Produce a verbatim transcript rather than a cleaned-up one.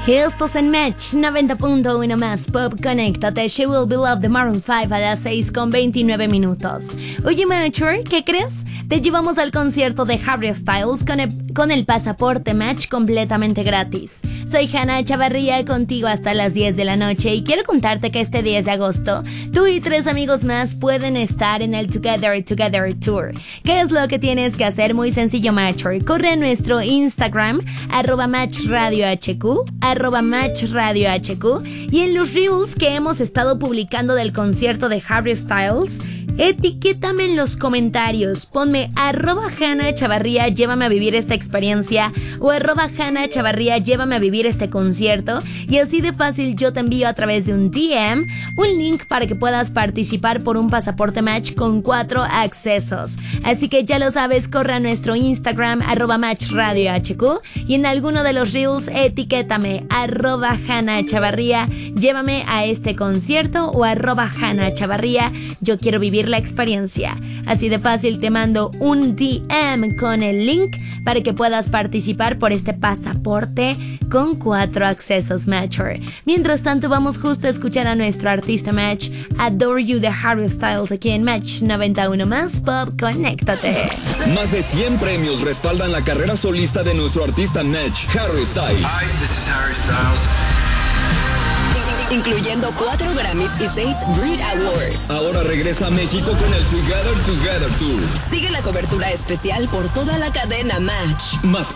Estos en Match noventa punto uno más Pop, conéctate. She Will Be Loved de Maroon cinco a las seis con veintinueve minutos. Oye, Matcher, ¿qué crees? Te llevamos al concierto de Harry Styles con el, con el pasaporte Match completamente gratis. Soy Hannah Chavarría, contigo hasta las diez de la noche, y quiero contarte que este diez de agosto tú y tres amigos más pueden estar en el Together Together Tour. ¿Qué es lo que tienes que hacer? Muy sencillo, Matcher. Corre a nuestro Instagram, arroba matchradiohq, arroba matchradiohq, y en los reels que hemos estado publicando del concierto de Harry Styles, etiquétame en los comentarios, ponme arroba Hannah Chavarría, llévame a vivir esta experiencia, o arroba Hannah Chavarría, llévame a vivir este concierto, y así de fácil yo te envío a través de un D M un link para que puedas participar por un pasaporte Match con cuatro accesos. Así que ya lo sabes, corre a nuestro Instagram, arroba matchradiohq, y en alguno de los reels etiquétame arroba Hannah Chavarría, llévame a este concierto, o arroba Hannah Chavarría, yo quiero vivir la experiencia. Así de fácil te mando un D M con el link para que puedas participar por este pasaporte con cuatro accesos, Matcher. Mientras tanto, vamos justo a escuchar a nuestro artista Match, Adore You de Harry Styles, aquí en Match noventa y uno más Pop, conéctate. Más de cien premios respaldan la carrera solista de nuestro artista Match, Harry Styles. Hi, this is Harry Styles. Incluyendo cuatro Grammys y seis Brit Awards. Ahora regresa a México con el Together Together Tour. Sigue la cobertura especial por toda la cadena Match. Más